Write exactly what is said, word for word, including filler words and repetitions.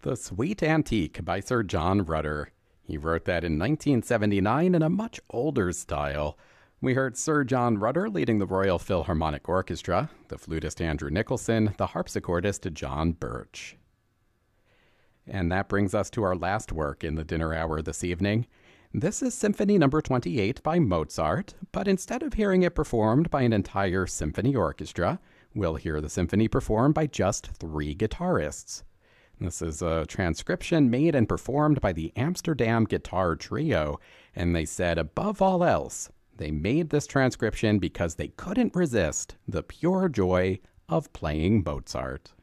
The Sweet Antique by Sir John Rutter. He wrote that in nineteen seventy-nine in a much older style. We heard Sir John Rutter leading the Royal Philharmonic Orchestra, the flutist Andrew Nicholson, the harpsichordist John Birch. And that brings us to our last work in the dinner hour this evening. This is Symphony Number twenty-eight by Mozart, but instead of hearing it performed by an entire symphony orchestra, we'll hear the symphony performed by just three guitarists. This is a transcription made and performed by the Amsterdam Guitar Trio, and they said above all else, they made this transcription because they couldn't resist the pure joy of playing Mozart.